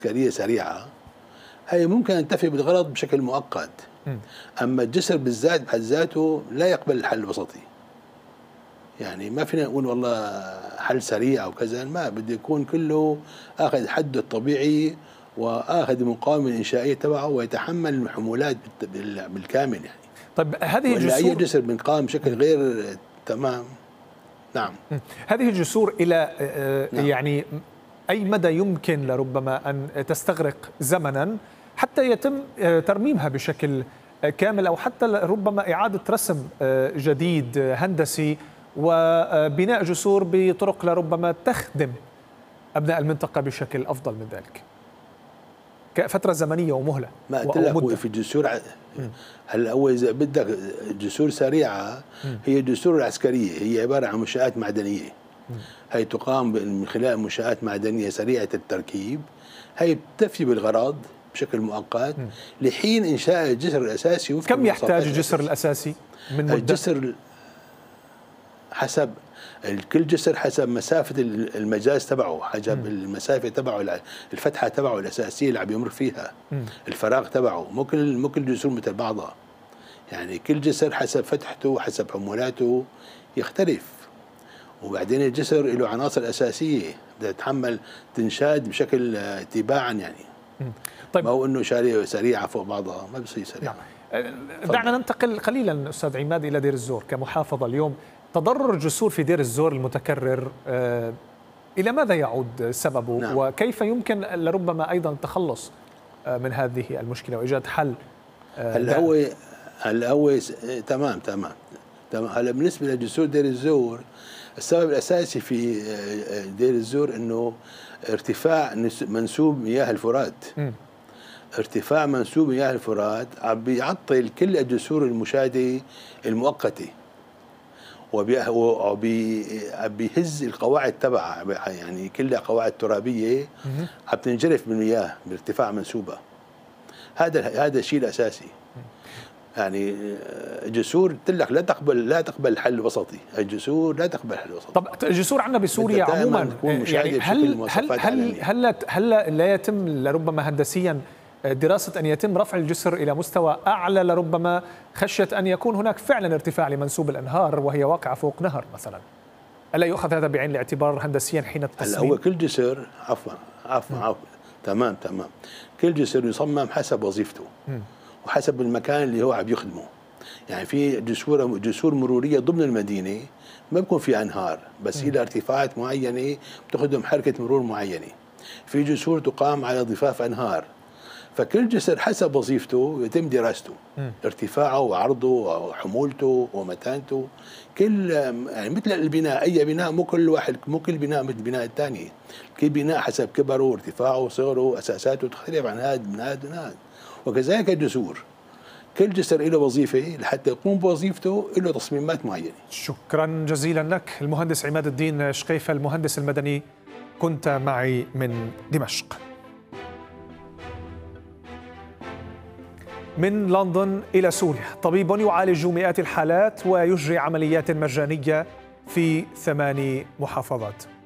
عسكرية سريعة هي ممكن أن تفي بالغرض بشكل مؤقت. أما الجسر بالذات بحد ذاته لا يقبل الحل الوسطي. يعني ما فينا نقول والله حل سريع أو كذا، ما بده يكون كله آخذ حده الطبيعي وآخذ المقاومة الإنشائية تبعه ويتحمل الحمولات بالكامل يعني. طيب هذه الجسور، أي جسر بنقام بشكل غير تمام. نعم. هذه الجسور إلى نعم. يعني أي مدى يمكن لربما أن تستغرق زمنا حتى يتم ترميمها بشكل كامل، أو حتى ربما إعادة رسم جديد هندسي وبناء جسور بطرق لربما تخدم أبناء المنطقة بشكل أفضل من ذلك كفترة زمنية ومهلة؟ ما قلت لك في الجسور هلا هو إذا بدك جسور سريعة هي الجسور العسكرية، هي عبارة عن منشآت معدنية. هي تقام من خلال منشآت معدنية سريعة التركيب، هي بتفي بالغرض بشكل مؤقت لحين إنشاء الجسر الأساسي. كم يحتاج الجسر الأساسي من مدة؟ الجسر حسب كل جسر حسب مسافة المجاز تبعه، حسب المسافة تبعه، الفتحة تبعه الأساسية اللي عم يمر فيها، الفراغ تبعه. مو كل جسور مثل بعضها، يعني كل جسر حسب فتحته حسب حمولاته يختلف. وبعدين الجسر له عناصر أساسية بدها تتحمل تنشاد بشكل تباعا يعني. طيب، ما هو انه شاريه سريعه فوق بعضها، ما بصير سريعه. دعنا ننتقل قليلا استاذ عماد الى دير الزور كمحافظه اليوم. تضرر الجسور في دير الزور المتكرر الى ماذا يعود سببه؟ نعم. وكيف يمكن لربما ايضا التخلص من هذه المشكله وايجاد حل؟ هلا هو تمام. هلا بالنسبه لجسور دير الزور، السبب الاساسي في دير الزور انه ارتفاع منسوب مياه الفرات. ارتفاع منسوب مياه الفرات عم بيعطل كل الجسور المشاة المؤقتة، وبيهز القواعد تبعها، يعني كلها قواعد ترابية عم تنجرف بالمياه بارتفاع منسوبة. هذا الشيء الأساسي. يعني الجسور قلت لك لا تقبل حل وسطي، الجسور لا تقبل حل وسطي. طب الجسور عندنا بسوريا عموما يعني هل لا يتم لربما هندسيا دراسة أن يتم رفع الجسر إلى مستوى أعلى لربما خشية أن يكون هناك فعلا ارتفاع لمنسوب الأنهار وهي واقعة فوق نهر مثلا؟ ألا يؤخذ هذا بعين الاعتبار هندسيا حين التصميم؟ هو كل جسر عفوا تمام كل جسر يصمم حسب وظيفته وحسب المكان اللي هو عم يخدمه. يعني في جسور مرورية ضمن المدينة ما بيكون في أنهار، بس إلى ارتفاعات معينة بتخدم حركة مرور معينة. في جسور تقام على ضفاف أنهار، فكل جسر حسب وظيفته يتم دراسته، ارتفاعه وعرضه وحمولته ومتانته. كل يعني مثل البناء، أي بناء مو كل بناء مثل البناء الثاني. كل بناء حسب كبره وارتفاعه وصغره أساساته تختلف عن هذا من هذا. وكذلك الجسور، كل جسر له وظيفة لحتى يقوم بوظيفته له تصميمات معينة. شكرا جزيلا لك المهندس عماد الدين شقيفة، المهندس المدني، كنت معي من دمشق. من لندن إلى سوريا، طبيب يعالج مئات الحالات ويجري عمليات مجانية في 8 محافظات.